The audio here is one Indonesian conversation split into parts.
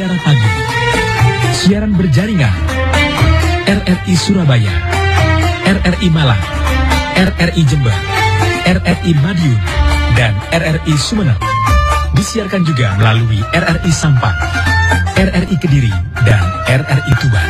Siaran pagi, siaran berjaringan, RRI Surabaya, RRI Malang, RRI Jember, RRI Madiun, dan RRI Sumeneb. Disiarkan juga melalui RRI Sampang, RRI Kediri, dan RRI Tuban.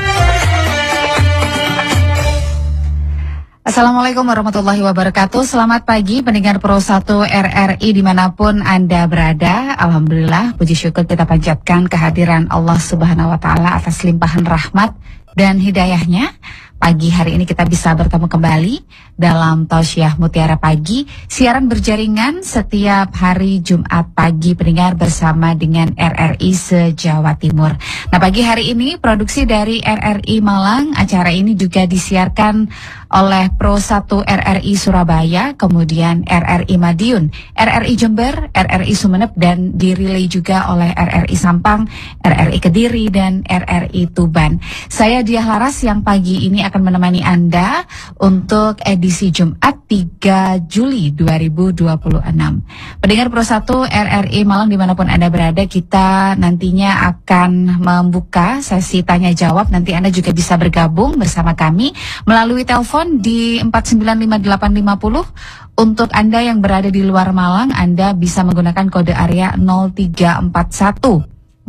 Assalamualaikum warahmatullahi wabarakatuh. Selamat pagi pendengar Pro 1 RRI dimanapun Anda berada. Alhamdulillah, puji syukur kita panjatkan kehadiran Allah Subhanahu wa Ta'ala atas limpahan rahmat dan hidayahnya. Pagi hari ini kita bisa bertemu kembali dalam Tausiah Mutiara Pagi, siaran berjaringan setiap hari Jumat pagi pendengar bersama dengan RRI se-Jawa Timur. Nah, pagi hari ini produksi dari RRI Malang, acara ini juga disiarkan oleh Pro 1 RRI Surabaya, kemudian RRI Madiun, RRI Jember, RRI Sumeneb, dan dirilai juga oleh RRI Sampang, RRI Kediri, dan RRI Tuban. Saya Diah Laras yang pagi ini akan menemani Anda untuk edisi Jumat 3 Juli 2026. Pendengar Pro 1 RRI Malang dimanapun Anda berada, kita nantinya akan membuka sesi tanya jawab. Nanti Anda juga bisa bergabung bersama kami melalui telepon di 4958850. Untuk Anda yang berada di luar Malang, Anda bisa menggunakan kode area 0341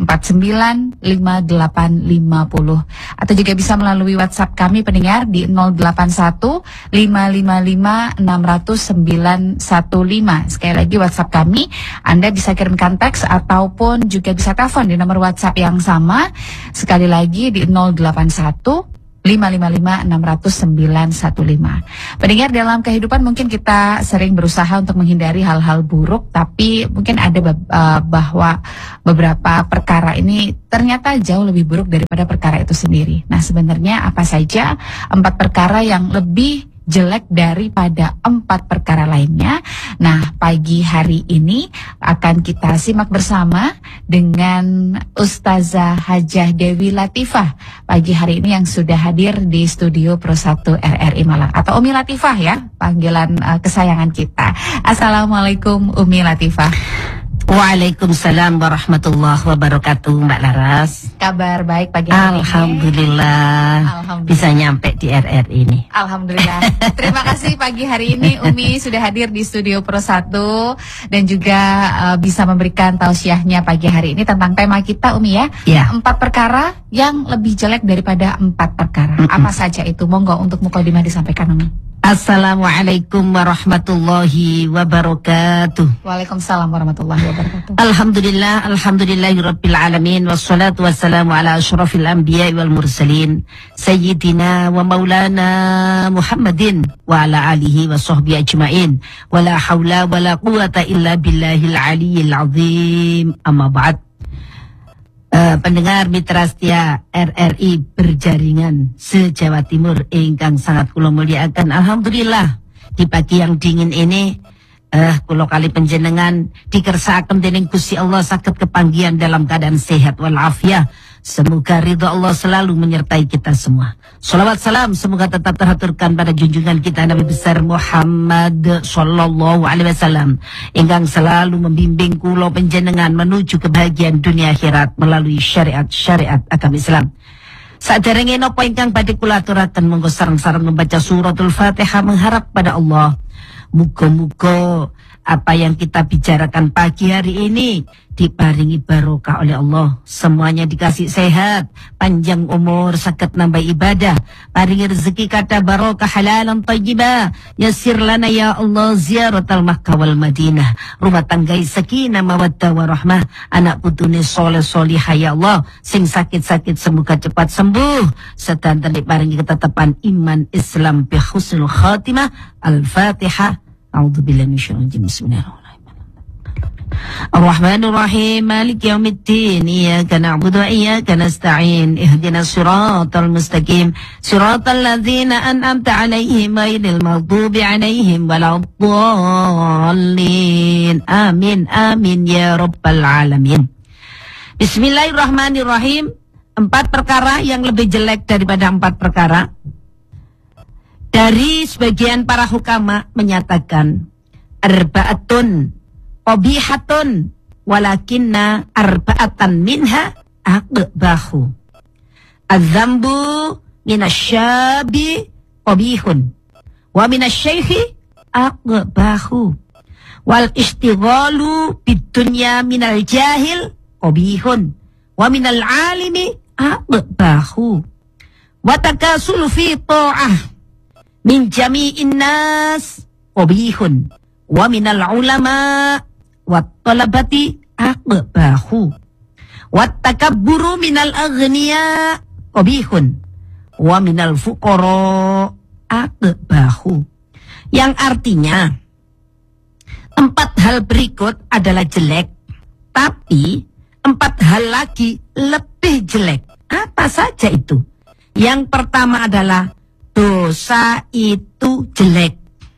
495850, atau juga bisa melalui WhatsApp kami pendengar di 081 555 600 915. Sekali lagi WhatsApp kami, Anda bisa kirimkan teks ataupun juga bisa telepon di nomor WhatsApp yang sama. Sekali lagi di 081 555 600 915. Pendengar, dalam kehidupan mungkin kita sering berusaha untuk menghindari hal-hal buruk, tapi mungkin ada bahwa beberapa perkara ini ternyata jauh lebih buruk daripada perkara itu sendiri. Nah, sebenarnya apa saja 4 perkara yang lebih jelek daripada 4 perkara lainnya? Nah, pagi hari ini akan kita simak bersama dengan Ustazah Hajah Dewi Latifah pagi hari ini yang sudah hadir di studio Pro 1 RRI Malang, atau Umi Latifah ya, panggilan kesayangan kita. Assalamualaikum Umi Latifah. Waalaikumsalam warahmatullahi wabarakatuh, Mbak Laras. Kabar baik pagi hari Alhamdulillah. Alhamdulillah. Bisa nyampe di RRI ini. Alhamdulillah. Terima kasih pagi hari ini Umi sudah hadir di studio Pro 1 dan juga bisa memberikan tausiahnya pagi hari ini tentang tema kita, Umi ya. Ya. 4 perkara yang lebih jelek daripada 4 perkara. Apa saja itu? Monggo untuk mukadimah disampaikan, Umi. Assalamualaikum warahmatullahi wabarakatuh. Waalaikumsalam warahmatullahi wabarakatuh. Alhamdulillah, alhamdulillahirabbil alamin, wassalatu wassalamu ala asyrafil anbiya'i wal mursalin, sayyidina wa maulana Muhammadin wa ala alihi wa sahbihi ajmain. Wa la haula wa la quwata illa billahil aliyyil azim. Amma ba'd. Pendengar mitra setia RRI berjaringan se-Jawa Timur ingkang sangat kula mulyakaken. Alhamdulillah di pagi yang dingin ini kula kali panjenengan dikersakaken dening Gusti Allah saged kepanggihan dalam keadaan sehat walafiat. Semoga ridha Allah selalu menyertai kita semua. Salawat salam semoga tetap terhaturkan pada junjungan kita Nabi besar Muhammad sallallahu alaihi wasallam ingkang selalu membimbing kula panjenengan menuju kebahagiaan dunia akhirat melalui syariat agama Islam. Saderenge napa ingkang badhe kula aturaken, monggo sareng-sareng membaca suratul Fatihah mengharap pada Allah. Muga-muga apa yang kita bicarakan pagi hari ini diparingi barokah oleh Allah. Semuanya dikasih sehat, panjang umur, saged nambah ibadah, paringi rezeki kata barokah halalan thayyibah. Yassir lana ya Allah ziaratal Makkah wal Madinah. Rumah tangga sakinah mawaddah warahmah, anak putune soleh solihah ya Allah. Sing sakit-sakit semoga cepat sembuh, sedanten diparingi ketetapan iman Islam bi husnul khatimah. Al-Fatihah. A'udzubillahi minasyaitonir rajim. Bismillahirrahmanirrahim. Ar-Rahmanir Rahim. Maliki yaumiddin. Iyyaka na'budu wa iyyaka nasta'in. Ihdinas siratal mustaqim. Siratal ladzina an'amta 'alaihim ghairil maghdubi 'alaihim waladdallin. Amin amin ya rabbal alamin. Bismillahirrahmanirrahim. 4 perkara yang lebih jelek daripada 4 perkara. Dari sebagian para hukama menyatakan arba'atun qabihatun walakinna arba'atan minha aqbahu. Adzambu minasyabi qabihun wa minasyaikhi aqbahu. Wal istighalu bidunya minal jahil qabihun wa minal alimi aqbahu. Wa takasulu fi ta'ah min jami'in nas qabihun wa minal ulama wat talabati aqbahu. Wat takabburu minal aghniya qabihun wa minal fuqara aqbahu. Yang artinya 4 hal berikut adalah jelek, tapi 4 hal lagi lebih jelek. Apa saja itu? Yang pertama adalah dosa itu jelek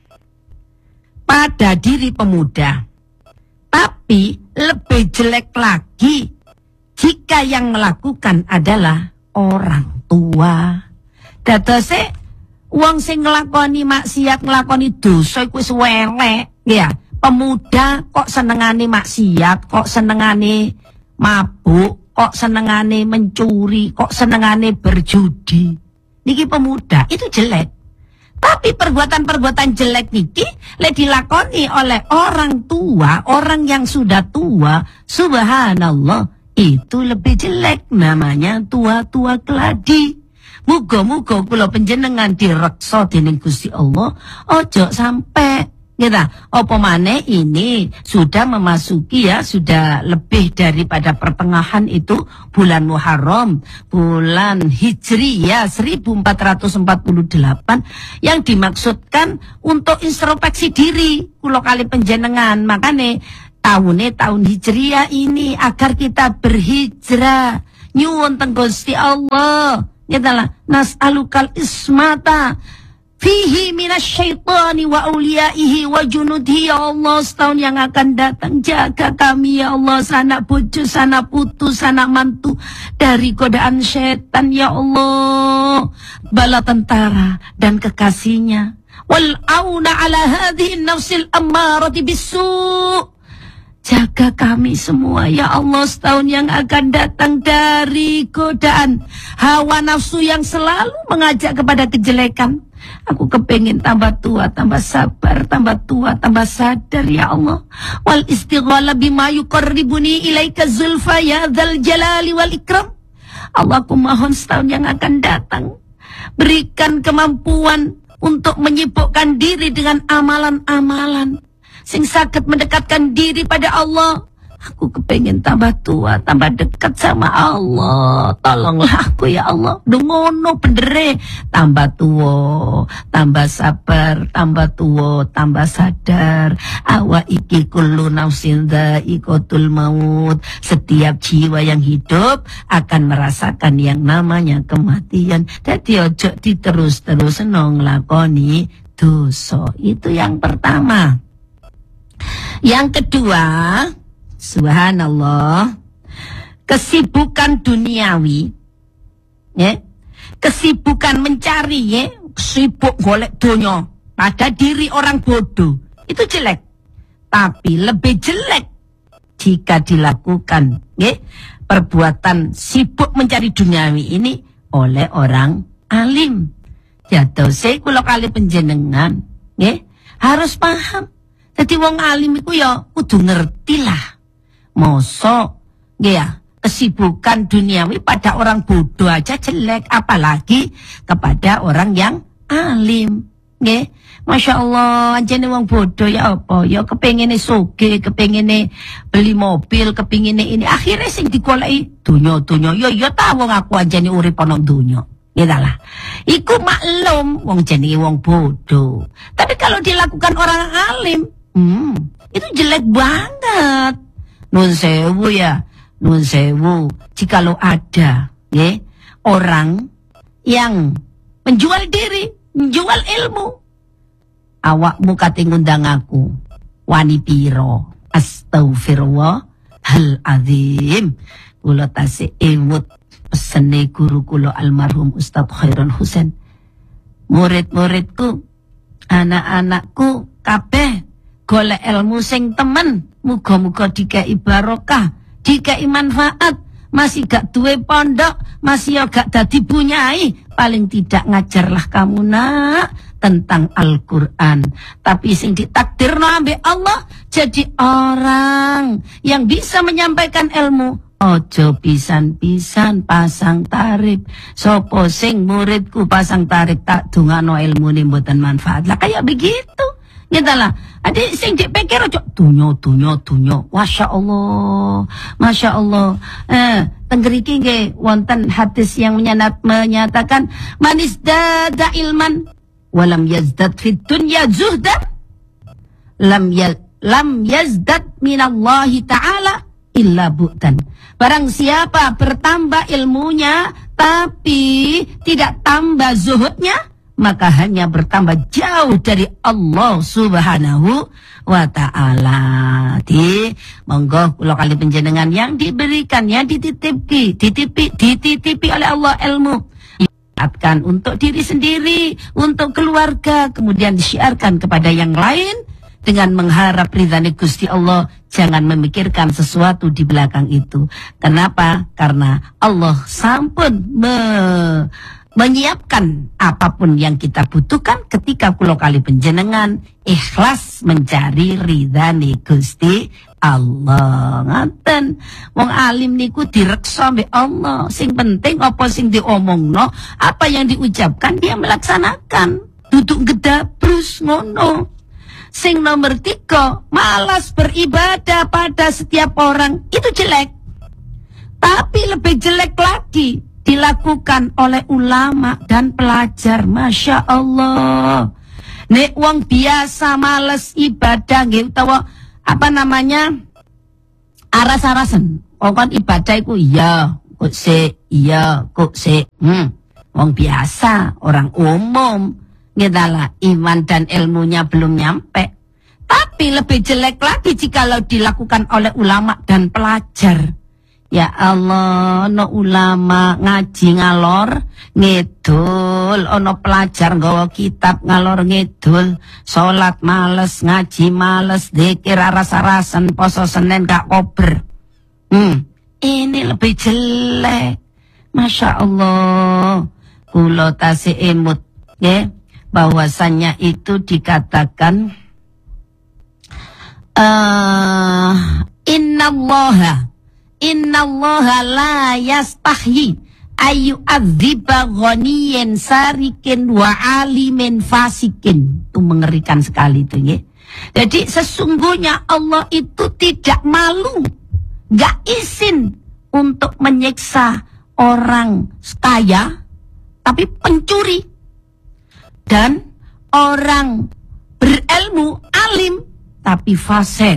pada diri pemuda, tapi lebih jelek lagi jika yang melakukan adalah orang tua. Dadose wong sing nglakoni maksiat, nglakoni dosa iku wis elek, ya. Pemuda kok senengane maksiat, kok senengane mabuk, kok senengane mencuri, kok senengane berjudi. Niki pemuda itu jelek. Tapi perbuatan-perbuatan jelek niki lek dilakoni oleh orang tua, orang yang sudah tua, subhanallah, itu lebih jelek, namanya tua-tua keladi. Muga-muga kula panjenengan direksa dening Gusti Allah, ojo sampai kita, apa maneh ini sudah memasuki ya, sudah lebih daripada pertengahan itu bulan Muharram, bulan Hijriyah 1448 yang dimaksudkan untuk introspeksi diri kula kali panjenengan. Makane tahun Hijriyah ini agar kita berhijrah nyuwun teng Gusti Allah. Kita nas'alukal ismata fihi minasyaitani wa awliyaihi wa junudhi. Ya Allah, setahun yang akan datang jaga kami ya Allah, sanak bojo, sanak putu, sanak mantu dari godaan setan ya Allah, bala tentara dan kekasihnya. Wal auna ala hadhihi nafsil ammarati bisu'. Jaga kami semua ya Allah, setahun yang akan datang dari godaan hawa nafsu yang selalu mengajak kepada kejelekan. Aku kepingin tambah tua, tambah sabar, tambah tua, tambah sadar ya Allah. Wal istighala bima yuqarribuni ilaika zulfa ya dzal jalali wal ikram. Allah, aku mohon setahun yang akan datang berikan kemampuan untuk menyibukkan diri dengan amalan-amalan sing saged mendekatkan diri pada Allah. Aku kepengen tambah tua, tambah dekat sama Allah. Tolonglah aku ya Allah. Dungono bendere, tambah tua, tambah sabar, tambah tua, tambah sadar. Awa iki kullu nafsin dha'iqatul maut. Setiap jiwa yang hidup akan merasakan yang namanya kematian. Dadi ojo diterus-terus nglakoni dosa. Itu yang pertama. Yang kedua, subhanallah, kesibukan duniawi, ya, kesibukan mencari, ya, sibuk golek donya pada diri orang bodoh, itu jelek. Tapi lebih jelek jika dilakukan, ya, perbuatan sibuk mencari duniawi ini oleh orang alim. Ya, dose kula kali panjenengan, ya, harus paham. Jadi wong alim iku ya kudu ngerti lah. Mosok ya kesibukan duniawi pada orang bodoh aja jelek, apalagi kepada orang yang alim. Nggih. Masya Allah, anjene wong bodoh ya apa? Ya kepengine sugih, kepengine beli mobil, kepengine ini. Akhirnya sing digoleki donya-donya. Ya ta wong aku anjene urip ana donya. Gitu lah. Iku maklum wong jenenge wong bodoh. Tapi kalau dilakukan orang alim, itu jelek banget. Nun sewu ya, nun sewu. Jikalau ada, ya, orang yang menjual diri, menjual ilmu, awakmu kate ngundang aku, wani piro, astagfirullah, hal azim. Kula tasih ewut pesene guru kula almarhum Ustaz Khairul Husain. Murid-muridku, anak-anakku kabeh golek ilmu sing temen, muga-muga dikai barokah, dikai manfaat, masih gak duwe pondok, masih yo gak dadi bunyai, paling tidak ngajarlah kamu nak tentang Al-Quran. Tapi sing ditakdirno ambek Allah jadi orang yang bisa menyampaikan ilmu. Ojo pisan-pisan pasang tarif. Sopo sing muridku pasang tarif tak dungano ilmune mboten manfaat. Lah kayak begitu. Ngetalah. Adik sing dipikir ojo dunyo. Masya Allah. Masya Allah. Tenggeriki nggih wonten hadis yang menyatakan manis dada ilman walam yazdad fid dunya zuhdan lam yazdad minallahi ta'ala illa bu'dan. Barang siapa bertambah ilmunya tapi tidak tambah zuhudnya, maka hanya bertambah jauh dari Allah Subhanahu wa ta'ala. Di monggo kula kali panjenengan yang diberikan, yang dititipi oleh Allah ilmu, diingatkan untuk diri sendiri, untuk keluarga, kemudian disiarkan kepada yang lain dengan mengharap ridhani Gusti Allah. Jangan memikirkan sesuatu di belakang itu. Kenapa? Karena Allah sampun menyiapkan apapun yang kita butuhkan ketika kula kali panjenengan ikhlas mencari ridhani Gusti Allah. Ngaten wong alim niku direksa mbek Allah. Sing penting apa sing diomongno, apa yang diucapkan dia melaksanakan. Duduk gedabrus ngono. Sing nomor 3, malas beribadah pada setiap orang itu jelek. Tapi lebih jelek lagi dilakukan oleh ulama dan pelajar. Masya Allah. Nek wong biasa males ibadah nggih utawa apa namanya aras-arasen. Wong ibadah iku iya kok se. Wong biasa, orang umum. Ngedala iman dan ilmunya belum nyampe. Tapi lebih jelek lagi jikalau dilakukan oleh ulama dan pelajar. Ya Allah, no ulama ngaji ngalor ngidul, ono pelajar nggawa kitab ngalor ngidul, salat males, ngaji males, zikir aras-arasan, poso Senin gak kober. Ini lebih jelek. Masya Allah. Kula tasih emut ya. Bahwasannya itu dikatakan innallaha la yastahyi ayu adziba ghaniyin sarikin wa alimin fasikin. Itu mengerikan sekali itu ya. Jadi sesungguhnya Allah itu tidak malu, gak izin untuk menyiksa orang kaya tapi pencuri. Dan orang berilmu, alim, tapi fasik.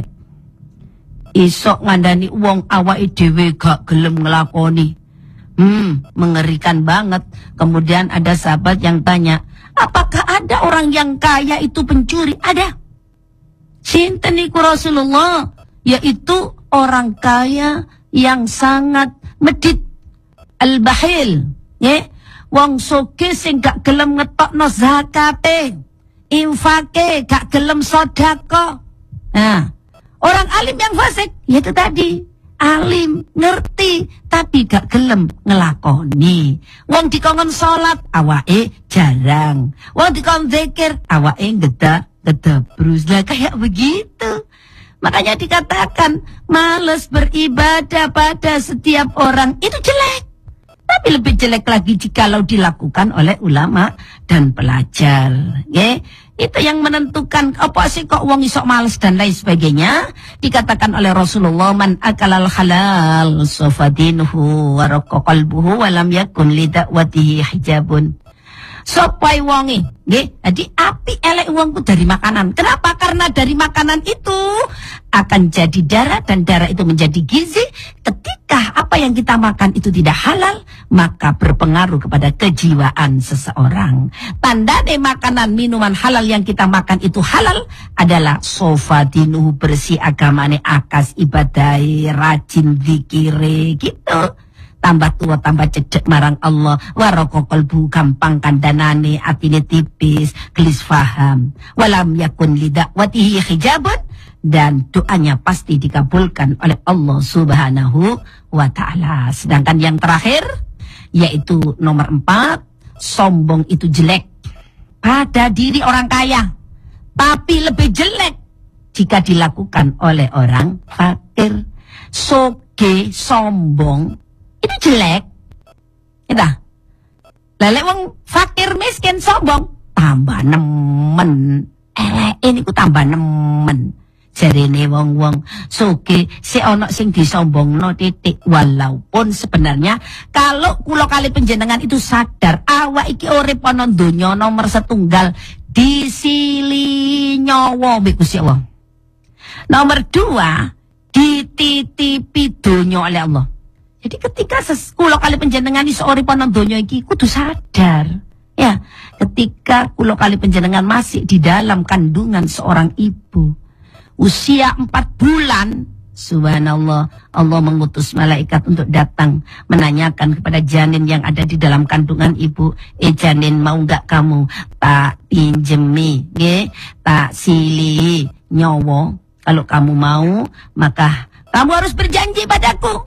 Isok ngandani wong awake dhewe gak gelem ngelakoni. Mengerikan banget. Kemudian ada sahabat yang tanya, apakah ada orang yang kaya itu pencuri? Ada. Sinten niku Rasulullah? Yaitu orang kaya yang sangat medit. Al-bahil. Ya. Wong sugih sing gak gelem ngetokno zakate, infake, gak gelem sedekah. Nah, orang alim yang fasik, yaitu tadi alim, ngerti, tapi gak gelem ngelakoni. Wong dikongkon salat, awake jarang. Wong dikongkon zikir, awake gedabrus. Lah kayak begitu. Makanya dikatakan males beribadah pada setiap orang itu jelek. Tapi lebih jelek lagi jikalau dilakukan oleh ulama dan pelajar. Okay? Itu yang menentukan apa sih kok wong isok males dan lain sebagainya. Dikatakan oleh Rasulullah, man akalal halal sofadinuhu waraqqa qalbuhu walam yakun lidakwatihi hijabun. Sopai wongi, nggih. Jadi api elek wongku dari makanan. Kenapa? Karena dari makanan itu akan jadi darah dan darah itu menjadi gizi. Ketika apa yang kita makan itu tidak halal, maka berpengaruh kepada kejiwaan seseorang. Tanda makanan minuman halal yang kita makan itu halal adalah sofadinuhu, bersih agamane, akas ibadai, rajin zikire gitu. Tambah tua, tambah cedek marang Allah. Waraqqa qalbu, gampang kandanane, atine tipis, gelis faham. Walam yakun lidakwatihi hijabun, dan doanya pasti dikabulkan oleh Allah Subhanahu wa Ta'ala. Sedangkan yang terakhir yaitu nomor 4, sombong itu jelek pada diri orang kaya, tapi lebih jelek jika dilakukan oleh orang fakir. Soge, sombong itu jelek. Kita lelek wong fakir miskin sombong tambah nemen. Ini ku tambah nemen. Jarene wong-wong soge si ono sing disombongno titik. Walaupun sebenarnya kalau kula kali panjenengan itu sadar awak iki urip ana donya nomor setunggal disili nyawa mbek Gusti Allah. Nomor 2 dititipi donya oleh Allah. Jadi ketika kula kali panjenengan iso urip ana donya iki kudu sadar. Ya, ketika kula kali panjenengan masih di dalam kandungan seorang ibu, usia 4 bulan, subhanallah, Allah mengutus malaikat untuk datang menanyakan kepada janin yang ada di dalam kandungan ibu, janin mau nggak kamu tak pinjemi, tak sili nyawa? Kalau kamu mau, maka kamu harus berjanji padaku.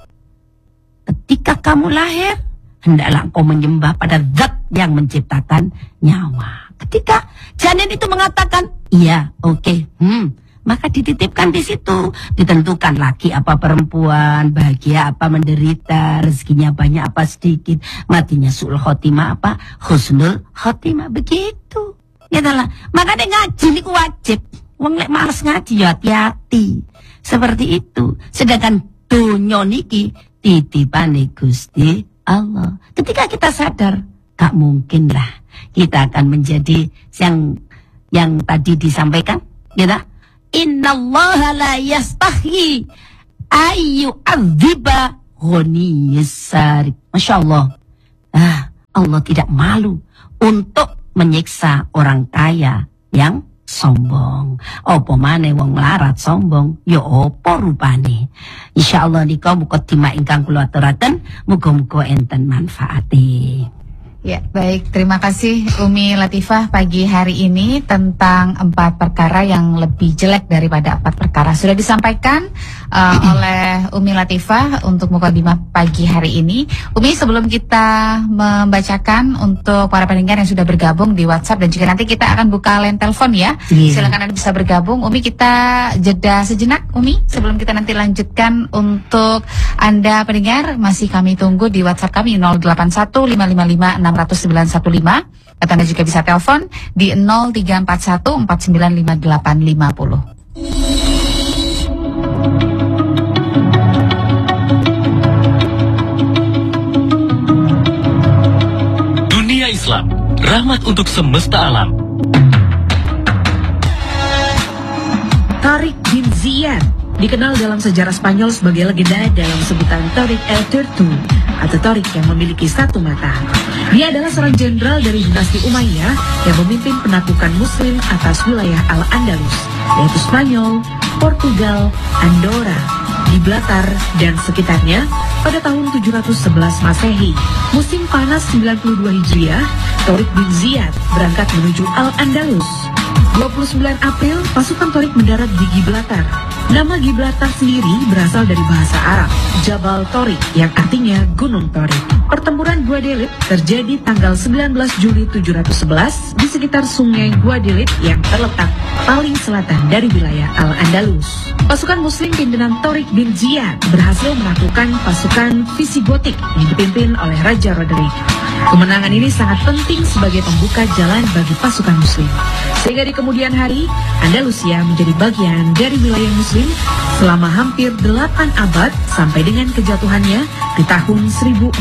Ketika kamu lahir, hendaklah engkau menyembah pada zat yang menciptakan nyawa. Ketika janin itu mengatakan, iya, oke, maka dititipkan di situ. Ditentukan laki apa perempuan, bahagia apa menderita, rezekinya banyak apa sedikit, matinya su'ul khotimah apa husnul khotimah, begitu. Yalah, makanya ngaji ini wajib. Wong lek males ngaji ya hati-hati. Seperti itu. Sedangkan dunya niki titipane Gusti Allah. Ketika kita sadar, gak mungkin lah kita akan menjadi yang tadi disampaikan, gitu. Innallaha la yastahi ayu adziba ghaniyasari. Masya Allah. Allah tidak malu untuk menyiksa orang kaya yang sombong. Apa maneh wong larat sombong, ya apa rupane. Insyaallah nika mukadimah ingkang kula aturaken, muga-muga enten manfaate. Ya, baik. Terima kasih Umi Latifah pagi hari ini tentang 4 perkara yang lebih jelek daripada 4 perkara. Sudah disampaikan oleh Umi Latifah untuk mukadimah pagi hari ini. Umi, sebelum kita membacakan untuk para pendengar yang sudah bergabung di WhatsApp dan juga nanti kita akan buka line telepon ya. Silakan Anda bisa bergabung. Umi, kita jeda sejenak Umi sebelum kita nanti lanjutkan. Untuk Anda pendengar masih kami tunggu di WhatsApp kami 081555 60915 atau Anda juga bisa telepon di 0341 4950. Dunia Islam, rahmat untuk semesta alam. Tariq bin Ziyad dikenal dalam sejarah Spanyol sebagai legenda dalam sebutan Tariq el Turtu atau Tariq yang memiliki satu mata. Dia adalah seorang jenderal dari dinasti Umayyah yang memimpin penaklukan Muslim atas wilayah Al-Andalus, yaitu Spanyol, Portugal, Andorra, Gibraltar, dan sekitarnya pada tahun 711 Masehi. Musim panas 92 Hijriah, Tariq bin Ziyad berangkat menuju Al-Andalus. 29 April, pasukan Tariq mendarat di Gibraltar. Nama Gibraltar sendiri berasal dari bahasa Arab, Jabal Tariq, yang artinya Gunung Tariq. Pertempuran Guadalete terjadi tanggal 19 Juli 711 di sekitar sungai Guadalete yang terletak paling selatan dari wilayah Al-Andalus. Pasukan Muslim pimpinan Tariq bin Ziyad berhasil menaklukkan pasukan Visigotik yang dipimpin oleh Raja Roderick. Kemenangan ini sangat penting sebagai pembuka jalan bagi pasukan Muslim, sehingga di kemudian hari Andalusia menjadi bagian dari wilayah Muslim selama hampir 8 abad sampai dengan kejatuhannya di tahun 1492.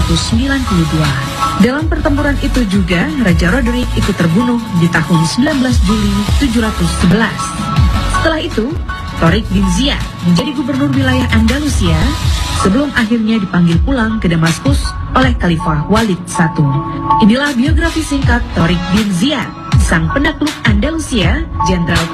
Dalam pertempuran itu juga Raja Roderick ikut terbunuh di tahun 19 Juli 711. Setelah itu Tariq bin Ziyad menjadi gubernur wilayah Andalusia sebelum akhirnya dipanggil pulang ke Damaskus oleh Khalifah Walid I. Inilah biografi singkat Tariq bin Ziyad, sang penakluk Andalusia, Jenderal